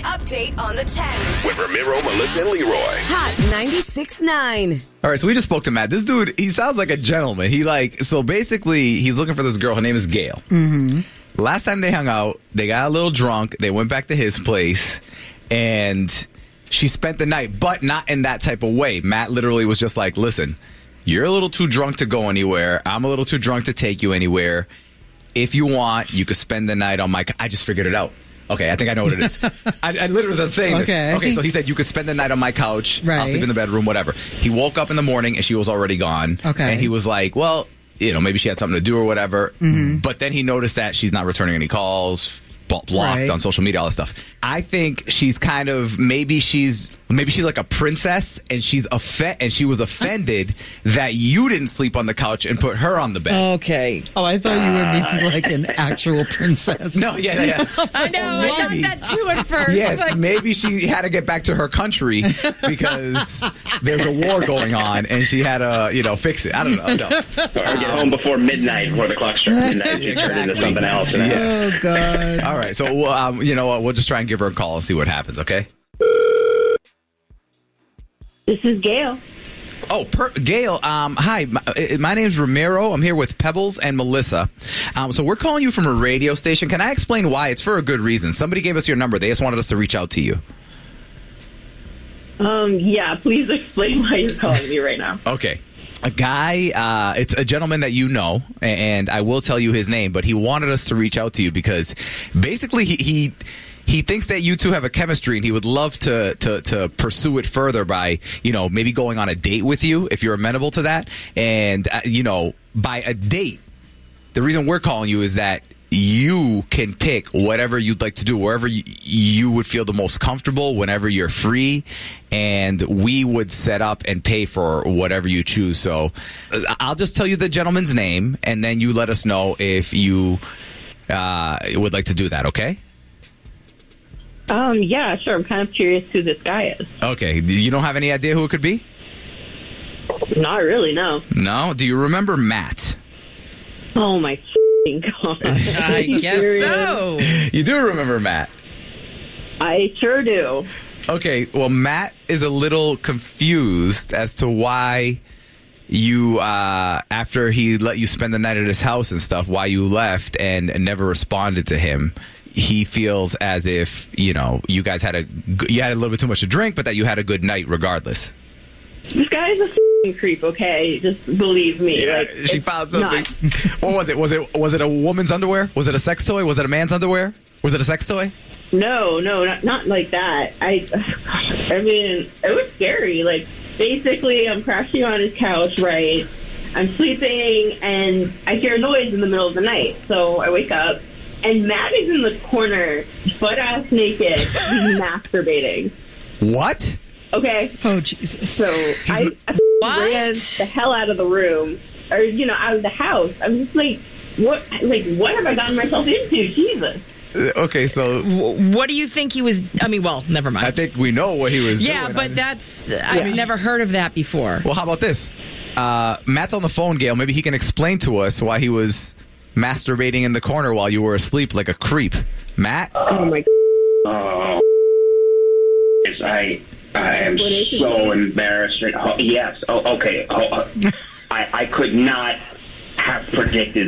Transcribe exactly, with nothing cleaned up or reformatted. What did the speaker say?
update on the tens. With Ramiro, Melissa, and Leroy. Hot ninety-six point nine. All right, so we just spoke to Matt. This dude, he sounds like a gentleman. He like, so basically, he's looking for this girl. Her name is Gail. Mm-hmm. Last time they hung out, they got a little drunk. They went back to his place, and she spent the night, but not in that type of way. Matt literally was just like, listen, you're a little too drunk to go anywhere. I'm a little too drunk to take you anywhere. If you want, you could spend the night on my... I just figured it out. Okay, I think I know what it is. I, I literally was saying okay. this. Okay, so he said you could spend the night on my couch. Right. I'll sleep in the bedroom, whatever. He woke up in the morning and she was already gone. Okay. And he was like, well, you know, maybe she had something to do or whatever. Mm-hmm. But then he noticed that she's not returning any calls, blocked Right. on social media, all this stuff. I think she's kind of, maybe she's maybe she's like a princess and she's offe- and she was offended that you didn't sleep on the couch and put her on the bed. Okay. Oh, I thought you were meaning like an actual princess. No, yeah, yeah. yeah. I know. I thought Maybe. that too at first. Yes, Like, maybe she had to get back to her country because there's a war going on and she had to, you know, fix it. I don't know. No. Or get home before midnight, before the clock strikes midnight. You turn into something else. And Yes. Oh, God. All right, so we'll, um, you know what? We'll just try and give her a call and see what happens, okay? This is Gail. Oh, per- Gail, um, hi. My, uh, my name's Ramiro. I'm here with Pebbles and Melissa. Um, so we're calling you from a radio station. Can I explain why? It's for a good reason. Somebody gave us your number. They just wanted us to reach out to you. Um, yeah, please explain why you're calling me right now. Okay. A guy, uh, it's a gentleman that you know, and I will tell you his name, but he wanted us to reach out to you because basically he... he He thinks that you two have a chemistry, and he would love to, to to pursue it further by, you know, maybe going on a date with you if you're amenable to that. And, uh, you know, by a date, the reason we're calling you is that you can pick whatever you'd like to do, wherever you, you would feel the most comfortable, whenever you're free, and we would set up and pay for whatever you choose. So uh, I'll just tell you the gentleman's name, and then you let us know if you uh, would like to do that, okay? Um, yeah, sure. I'm kind of curious who this guy is. Okay. You don't have any idea who it could be? Not really, no. No? Do you remember Matt? Oh, my f***ing God. I guess so. You do remember Matt? I sure do. Okay. Well, Matt is a little confused as to why you, uh, after he let you spend the night at his house and stuff, why you left and, and never responded to him. He feels as if, you know, you guys had a you had a little bit too much to drink, but that you had a good night regardless. This guy's a f***ing creep, okay? Just believe me. Yeah, like, she it's found something. not. What was it? Was it was it a woman's underwear? Was it a sex toy? Was it a man's underwear? Was it a sex toy? No, no, not, not like that. I, I mean, it was scary. Like, basically, I'm crashing on his couch, right? I'm sleeping, and I hear a noise in the middle of the night. So I wake up. And Matt is in the corner, butt-ass naked, he's masturbating. What? Okay? Oh, Jesus. So I, I What? ran the hell out of the room, or, you know, out of the house. I'm just like, what Like, what have I gotten myself into? Jesus. Uh, Okay, so W- What do you think he was? I mean, well, never mind. I think we know what he was yeah, doing. I but mean- that's I've never heard of that before. Well, how about this? Uh, Matt's on the phone, Gail. Maybe he can explain to us why he was masturbating in the corner while you were asleep like a creep. Matt? Oh, my Oh, I I am so embarrassed. Oh, yes. Oh, okay. Oh, uh, I I could not have predicted